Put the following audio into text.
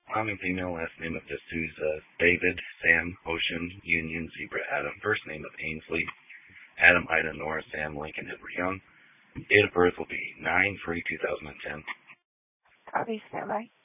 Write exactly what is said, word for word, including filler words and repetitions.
Mom and female, last name of D'Souza, David, Sam, Ocean, Union, Zebra, Adam, first name of Ainsley, Adam, Ida, Nora, Sam, Lincoln, Edward Young. Date of birth will be nine three two thousand ten. Copy, standby.